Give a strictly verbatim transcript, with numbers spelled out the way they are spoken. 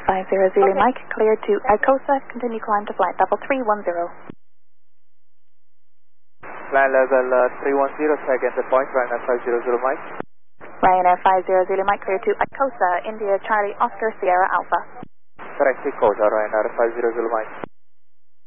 five zero Zulu Okay. Mike, cleared to Icosa, continue climb to flight level three one zero. Flight level uh, three one zero, second the point, Ryanair five zero Zulu Mike. Ryanair five zero Zulu Mike, cleared to Icosa, India Charlie Oscar Sierra Alpha. Correct, Icosa, Ryanair five zero Zulu Mike.